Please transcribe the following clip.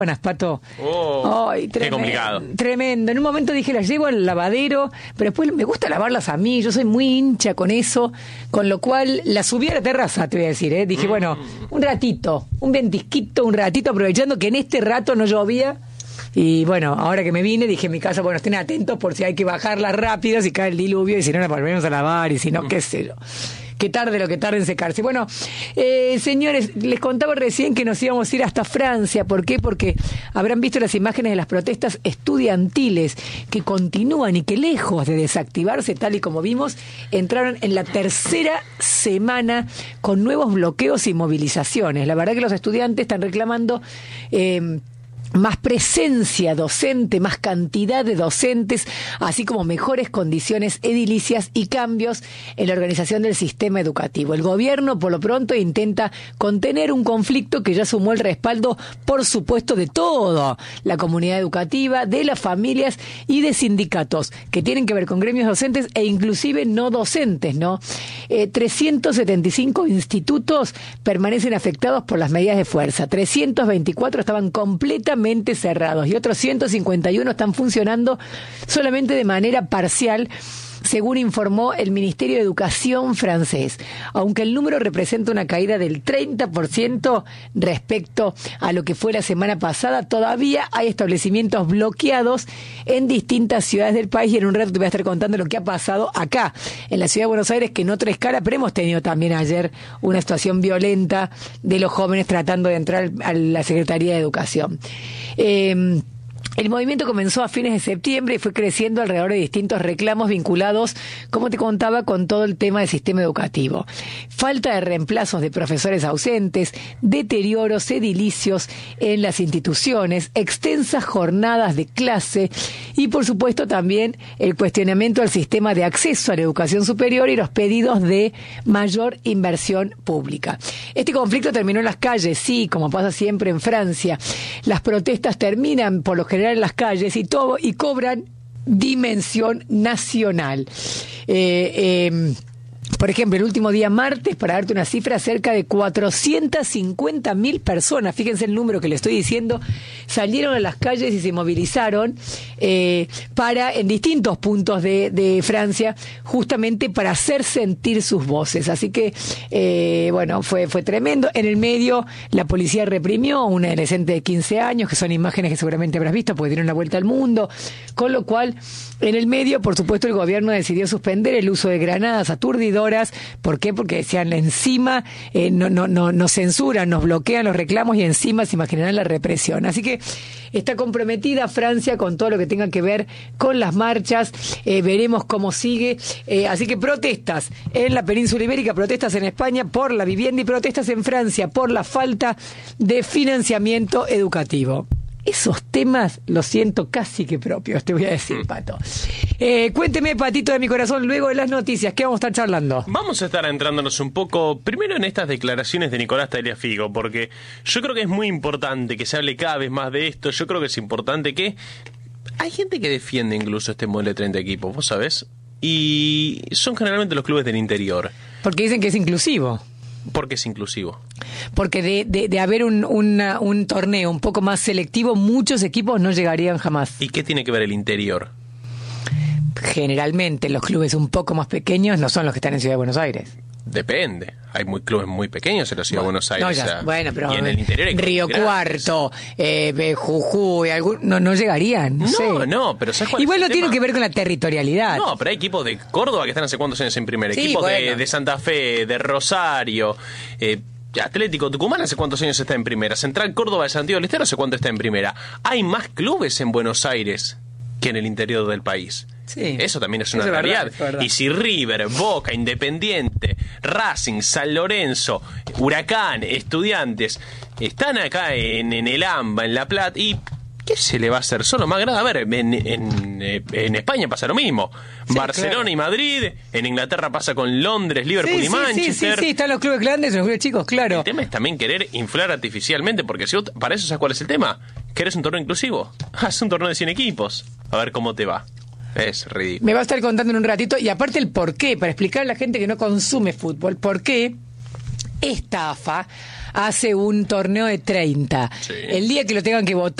Buenas, Pato. Ay, qué complicado. Tremendo. En un momento dije, las llevo al lavadero, pero después me gusta lavarlas a mí. Yo soy muy hincha con eso, con lo cual las subí a la terraza, te voy a decir. Dije, bueno, un ratito, un ventisquito, un ratito, aprovechando que en este rato no llovía. Y bueno, ahora que me vine, dije en mi casa, bueno, estén atentos por si hay que bajarlas rápido, si cae el diluvio, y si no, la volvemos a lavar, y si no, qué sé yo. Que tarde lo que tarde en secarse. Bueno, señores, les contaba recién que nos íbamos a ir hasta Francia. ¿Por qué? Porque habrán visto las imágenes de las protestas estudiantiles que continúan y que lejos de desactivarse, tal y como vimos, entraron en la tercera semana con nuevos bloqueos y movilizaciones. La verdad que los estudiantes están reclamando más presencia docente, más cantidad de docentes, así como mejores condiciones edilicias y cambios en la organización del sistema educativo. El gobierno, por lo pronto, intenta contener un conflicto que ya sumó el respaldo, por supuesto, de toda la comunidad educativa, de las familias y de sindicatos, que tienen que ver con gremios docentes e inclusive no docentes, ¿no? 375 institutos permanecen afectados por las medidas de fuerza, 324 estaban completamente cerrados y otros 151 están funcionando solamente de manera parcial, según informó el Ministerio de Educación francés, aunque el número representa una caída del 30% respecto a lo que fue la semana pasada. Todavía hay establecimientos bloqueados en distintas ciudades del país y en un rato te voy a estar contando lo que ha pasado acá, en la ciudad de Buenos Aires, que en otra escala, pero hemos tenido también ayer una situación violenta de los jóvenes tratando de entrar a la Secretaría de Educación. El movimiento comenzó a fines de septiembre y fue creciendo alrededor de distintos reclamos vinculados, como te contaba, con todo el tema del sistema educativo. Falta de reemplazos de profesores ausentes, deterioros edilicios en las instituciones, extensas jornadas de clase y, por supuesto, también el cuestionamiento al sistema de acceso a la educación superior y los pedidos de mayor inversión pública. Este conflicto terminó en las calles, sí, como pasa siempre en Francia. Las protestas terminan, por lo general, en las calles y cobran dimensión nacional. Por ejemplo, el último día martes, para darte una cifra, cerca de 450.000 personas, fíjense el número que le estoy diciendo, salieron a las calles y se movilizaron en distintos puntos de Francia, justamente para hacer sentir sus voces. Así que, bueno, fue tremendo. En el medio, la policía reprimió a una adolescente de 15 años, que son imágenes que seguramente habrás visto, porque dieron la vuelta al mundo, con lo cual, en el medio, por supuesto, el gobierno decidió suspender el uso de granadas aturdidoras. ¿Por qué? Porque decían, encima no censuran, nos bloquean los reclamos y encima se imaginarán la represión. Así que está comprometida Francia con todo lo que tenga que ver con las marchas. Veremos cómo sigue. Así que protestas en la península ibérica, protestas en España por la vivienda y protestas en Francia por la falta de financiamiento educativo. Esos temas los siento casi que propios, te voy a decir, Pato. Cuénteme, Patito de mi corazón, luego de las noticias, ¿qué vamos a estar charlando? Vamos a estar entrándonos un poco, primero en estas declaraciones de Nicolás Tagliafico, porque yo creo que es muy importante que se hable cada vez más de esto. Yo creo que es importante que... Hay gente que defiende incluso este modelo de 30 equipos, ¿vos sabés? Y son generalmente los clubes del interior. Porque dicen que es inclusivo. Porque es inclusivo. Porque de haber un torneo un poco más selectivo, muchos equipos no llegarían jamás. ¿Y qué tiene que ver el interior? Generalmente los clubes un poco más pequeños no son los que están en Ciudad de Buenos Aires. Depende. Hay clubes muy pequeños en la Ciudad de Buenos Aires. Bueno, pero y en el interior hay Río Cuarto, Jujuy, no llegarían. No, pero ¿sabes cuál igual es no el tiene tema? que ver con la territorialidad. No, pero hay equipos de Córdoba que están hace cuántos años en primera. Sí, Equipos bueno. de Santa Fe, de Rosario, Atlético Tucumán hace cuántos años está en primera. Central Córdoba de Santiago del Estero hace cuánto está en primera. Hay más clubes en Buenos Aires que en el interior del país. Sí. Eso también es una Eso realidad. es verdad. Y si River, Boca, Independiente, Racing, San Lorenzo, Huracán, Estudiantes están acá en el AMBA, en La Plata, y ¿qué se le va a hacer? Solo más grave. A ver, en España pasa lo mismo. Sí, Barcelona claro. y Madrid. En Inglaterra pasa con Londres, Liverpool y Manchester. Sí, están los clubes grandes y los clubes chicos, claro. El tema es también querer inflar artificialmente, porque si vos, para eso, ¿sabes cuál es el tema? ¿Querés un torneo inclusivo? Haz un torneo de 100 equipos. A ver cómo te va. Es ridículo. Me va a estar contando en un ratito, y aparte el por qué, para explicar a la gente que no consume fútbol, por qué esta AFA hace un torneo de 30. Sí. El día que lo tengan que votar